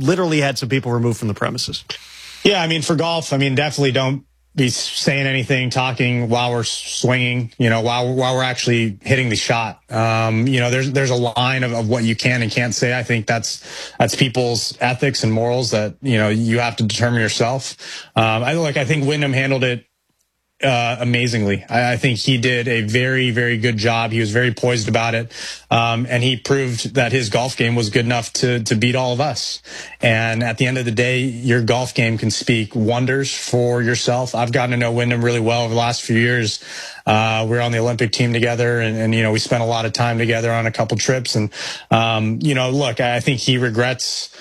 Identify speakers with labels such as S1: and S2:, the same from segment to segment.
S1: literally had some people removed from the premises.
S2: Yeah, I mean, for golf, I mean, definitely don't be saying anything, talking while we're swinging, while we're actually hitting the shot. There's a line of what you can and can't say. I think that's people's ethics and morals that, you have to determine yourself. I think Wyndham handled it amazingly. I think he did a very, very good job. He was very poised about it. And he proved that his golf game was good enough to beat all of us. And at the end of the day, your golf game can speak wonders for yourself. I've gotten to know Wyndham really well over the last few years. We're on the Olympic team together and we spent a lot of time together on a couple trips. And, look, I think he regrets,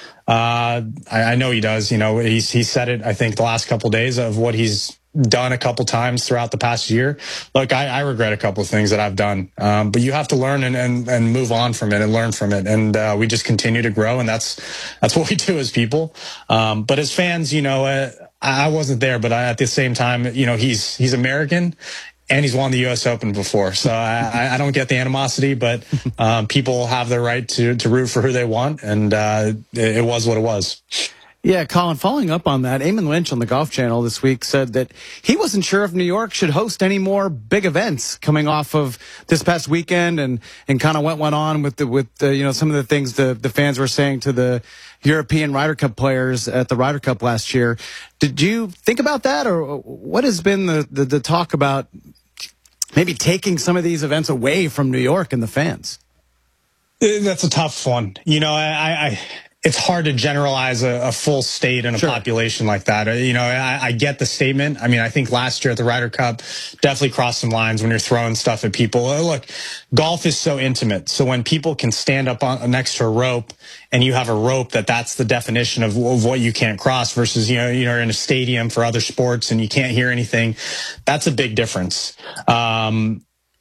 S2: I know he does, he said it, I think the last couple of days of what he's done a couple times throughout the past year. Look, I regret a couple of things that I've done. But you have to learn and move on from it and learn from it. And we just continue to grow, and that's what we do as people. But as fans, I wasn't there, but at the same time, he's American. And he's won the U.S. Open before. So I don't get the animosity, but people have the right to root for who they want. And it was what it was.
S3: Yeah, Colin, following up on that, Eamon Lynch on the Golf Channel this week said that he wasn't sure if New York should host any more big events coming off of this past weekend and kind of what went on with some of the things the fans were saying to the European Ryder Cup players at the Ryder Cup last year. Did you think about that, or what has been the talk about maybe taking some of these events away from New York and the fans?
S2: That's a tough one. It's hard to generalize a full state and a population like that. I get the statement. I mean, I think last year at the Ryder Cup definitely crossed some lines when you're throwing stuff at people. Look, golf is so intimate. So when people can stand up next to a rope and you have a rope that's the definition of what you can't cross versus, you're in a stadium for other sports and you can't hear anything. That's a big difference. I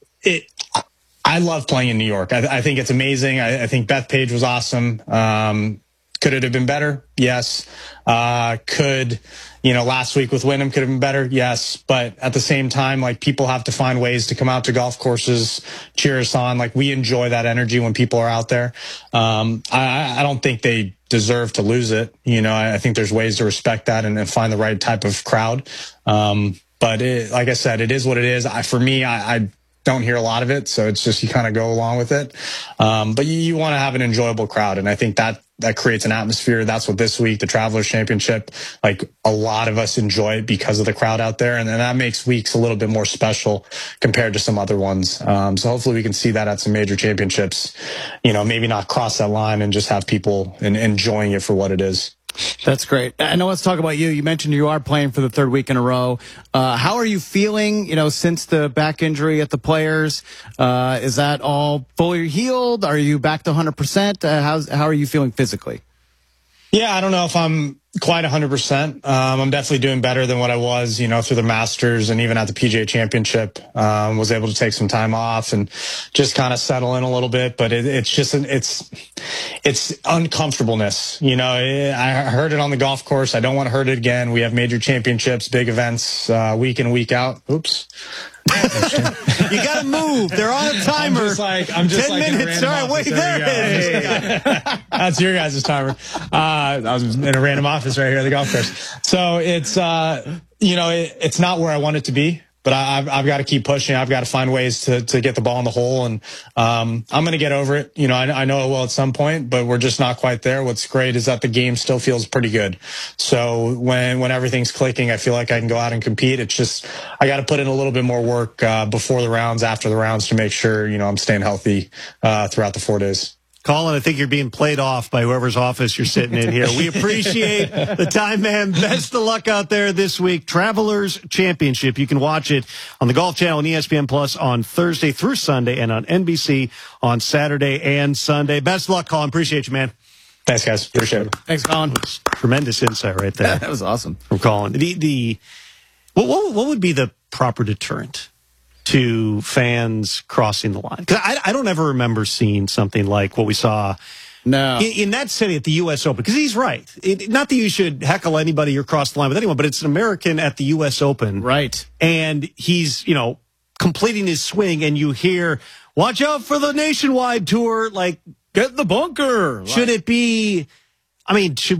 S2: love playing in New York. I think it's amazing. I think Bethpage was awesome. Could it have been better? Yes. Last week with Wyndham could have been better? Yes. But at the same time, people have to find ways to come out to golf courses, cheer us on. We enjoy that energy when people are out there. I don't think they deserve to lose it. I think there's ways to respect that and find the right type of crowd. But like I said, it is what it is. For me, I don't hear a lot of it, so it's just you kind of go along with it. But you want to have an enjoyable crowd, and I think that creates an atmosphere. That's what this week, the Travelers Championship, a lot of us enjoy it because of the crowd out there, and then that makes weeks a little bit more special compared to some other ones. So hopefully we can see that at some major championships, maybe not cross that line and just have people enjoying it for what it is.
S3: That's great. I know. Let's talk about you. You mentioned you are playing for the third week in a row. How are you feeling, since the back injury at the Players? Is that all fully healed? Are you back to 100%? How are you feeling physically?
S2: Yeah, I don't know if I'm quite 100%. I'm definitely doing better than what I was, through the Masters and even at the PGA Championship. Was able to take some time off and just kind of settle in a little bit. But it's just it's uncomfortableness. I heard it on the golf course. I don't want to hurt it again. We have major championships, big events, week in, week out. Oops.
S1: You gotta move. They're on a timer.
S2: I'm just
S1: 10 minutes. All right, wait, there it is.
S2: That's your guys' timer. I was in a random office right here at the golf course. So it's it's not where I want it to be. But I've got to keep pushing. I've got to find ways to get the ball in the hole, and I'm going to get over it. I know it will at some point, but we're just not quite there. What's great is that the game still feels pretty good. So when everything's clicking, I feel like I can go out and compete. It's just I got to put in a little bit more work before the rounds, after the rounds, to make sure I'm staying healthy throughout the 4 days.
S1: Colin, I think you're being played off by whoever's office you're sitting in here. We appreciate the time, man. Best of luck out there this week. Travelers Championship. You can watch it on the Golf Channel and ESPN Plus on Thursday through Sunday and on NBC on Saturday and Sunday. Best of luck, Colin. Appreciate you, man.
S2: Thanks, guys. Appreciate it.
S3: Thanks, Colin.
S1: Tremendous insight right there.
S3: That was awesome.
S1: From Colin. What would be the proper deterrent to fans crossing the line? Because I don't ever remember seeing something like what we saw in that city at the U.S. Open. Because he's right. Not that you should heckle anybody or cross the line with anyone, but it's an American at the U.S. Open.
S3: Right.
S1: And he's, completing his swing, and you hear, watch out for the nationwide tour, get in the bunker. Should it be, should